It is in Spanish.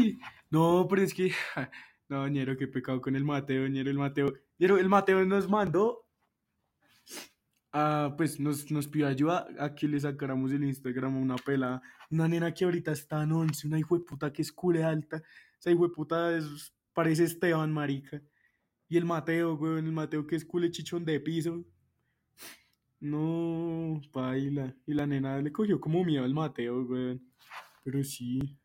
No, pero es que, no, ñero, qué pecado con el Mateo, ñero, el Mateo nos mandó, pues nos pidió ayuda a que le sacáramos el Instagram a una pelada, una nena que ahorita está en 11, una hijueputa que es cule alta, esa hijueputa parece Esteban, marica, y el Mateo, weón, el Mateo que es cule chichón de piso, no, paila, y la nena le cogió como miedo al Mateo, weón, pero sí.